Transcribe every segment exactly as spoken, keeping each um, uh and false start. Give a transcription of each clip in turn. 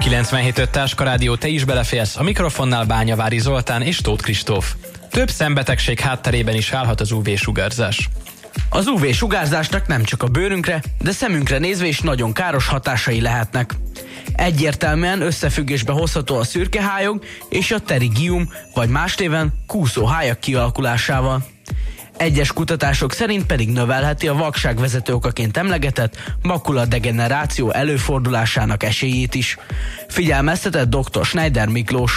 kilencvenhét öt Táska Rádió, te is beleférsz, a mikrofonnál Bányavári Zoltán és Tóth Kristóf. Több szembetegség hátterében is állhat az ú vé-sugárzás. Az ú vé-sugárzásnak nem csak a bőrünkre, de szemünkre nézve is nagyon káros hatásai lehetnek. Egyértelműen összefüggésbe hozható a szürkehályog és a pterygium, vagy más néven kúszóhályak kialakulásával. Egyes kutatások szerint pedig növelheti a vakság vezető okaként emlegetett makuladegeneráció előfordulásának esélyét is. Figyelmeztetett dr. Schneider Miklós.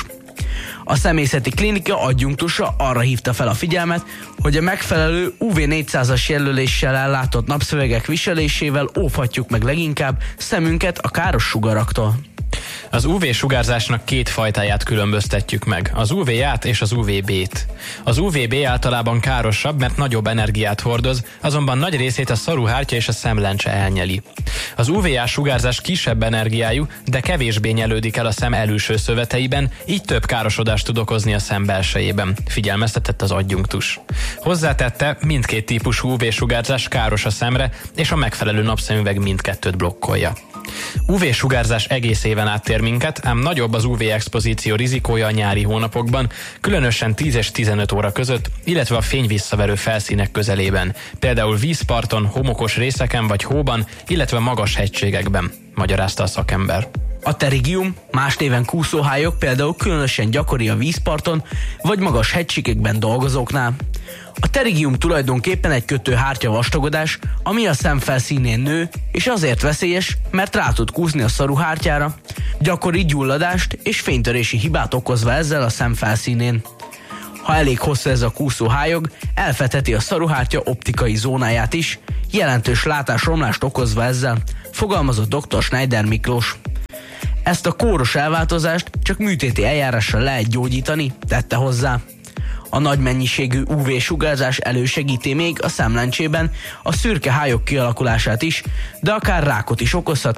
A szemészeti klinika adjunktusa arra hívta fel a figyelmet, hogy a megfelelő ú vé négyszázas jelöléssel ellátott napszövegek viselésével óvhatjuk meg leginkább szemünket a káros sugaraktól. Az ú vé-sugárzásnak két fajtáját különböztetjük meg, az ú vé á-t és az ú vé bé-t. Az ú vé bé általában károsabb, mert nagyobb energiát hordoz, azonban nagy részét a szaruhártya és a szemlencse elnyeli. Az ú vé á-sugárzás kisebb energiájú, de kevésbé nyelődik el a szem elülső szöveteiben, így több károsodást tud okozni a szem belsejében, figyelmeztetett az adjunktus. Hozzátette, mindkét típusú ú vé-sugárzás káros a szemre, és a megfelelő napszemüveg mindkettőt blokkolja. ú vé-sugárzás egész éven áttér minket, ám nagyobb az ú vé-expozíció rizikója a nyári hónapokban, különösen tíz és tizenöt óra között, illetve a fényvisszaverő felszínek közelében, például vízparton, homokos részeken vagy hóban, illetve magas hegységekben, magyarázta a szakember. A pterygium, más néven kúszóhályok például különösen gyakori a vízparton vagy magas hegységekben dolgozóknál. A pterygium tulajdonképpen egy kötőhártya vastagodás, ami a szem felszínén nő, és azért veszélyes, mert rá tud kúszni a szaruhártyára, gyakori gyulladást és fénytörési hibát okozva ezzel a szem felszínén. Ha elég hosszú ez a kúszóhályog, elfedheti a szaruhártya optikai zónáját is, jelentős látásromlást okozva ezzel, fogalmazott dr. Schneider Miklós. Ezt a kóros elváltozást csak műtéti eljárással lehet gyógyítani, tette hozzá. A nagy mennyiségű ú vé-sugárzás elősegíti még a szemlencsében a szürke hályok kialakulását is, de akár rákot is okozhat,